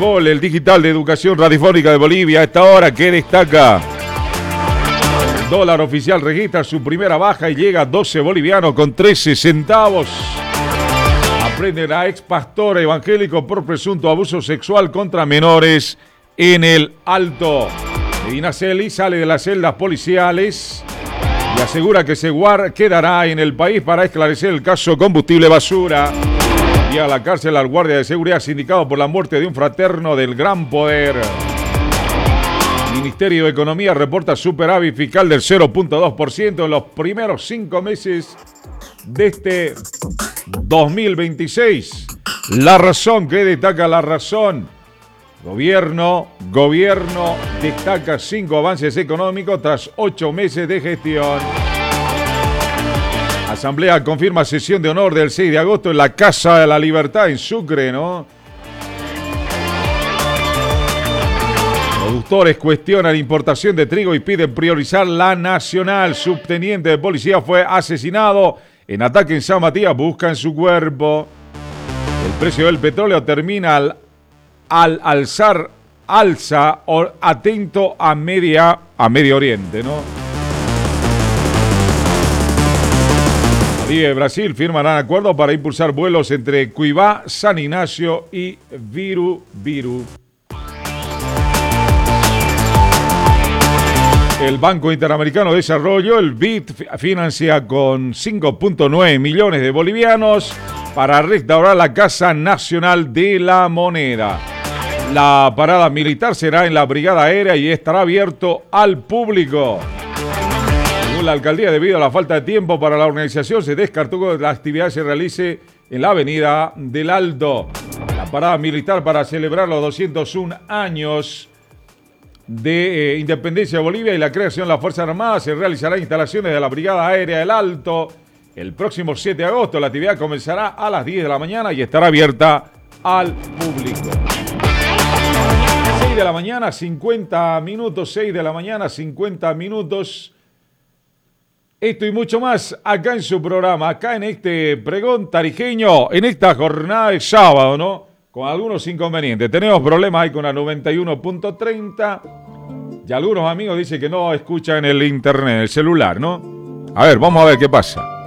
Fútbol, el digital de educación radiofónica de Bolivia. A esta hora, ¿qué destaca? El dólar oficial registra su primera baja y llega a 12 bolivianos con 13 centavos. Aprenden a ex pastor evangélico por presunto abuso sexual contra menores en el Alto. Medina Celi sale de las celdas policiales y asegura que se quedará en el país para esclarecer el caso combustible basura. Y a la cárcel al guardia de seguridad sindicado por la muerte de un fraterno del Gran Poder. El Ministerio de Economía reporta superávit fiscal del 0.2% en los primeros 5 meses de este 2026. La razón, ¿qué destaca La Razón? Gobierno destaca 5 avances económicos tras 8 meses de gestión. Asamblea confirma sesión de honor del 6 de agosto en la Casa de la Libertad en Sucre, ¿no? Productores cuestionan importación de trigo y piden priorizar la nacional. Subteniente de policía fue asesinado en ataque en San Matías. Buscan su cuerpo. El precio del petróleo termina al alza atento a Medio Oriente, ¿no? Bolivia y Brasil firmarán acuerdos para impulsar vuelos entre Cuiabá, San Ignacio y Viru. El Banco Interamericano de Desarrollo, el BID, financia con 5.9 millones de bolivianos para restaurar la Casa Nacional de la Moneda. La parada militar será en la Brigada Aérea y estará abierto al público. Según la alcaldía, debido a la falta de tiempo para la organización, se descartó que la actividad se realice en la Avenida del Alto. La parada militar para celebrar los 201 años de independencia de Bolivia y la creación de las Fuerzas Armadas se realizará en instalaciones de la Brigada Aérea del Alto el próximo 7 de agosto. La actividad comenzará a las 10 de la mañana y estará abierta al público. 6 de la mañana, 50 minutos, 6 de la mañana, 50 minutos. Esto y mucho más acá en su programa, acá en este pregón tarijeño, en esta jornada de sábado, ¿no? Con algunos inconvenientes. Tenemos problemas ahí con la 91.30 y algunos amigos dicen que no escuchan el internet, el celular, ¿no? A ver, vamos a ver qué pasa.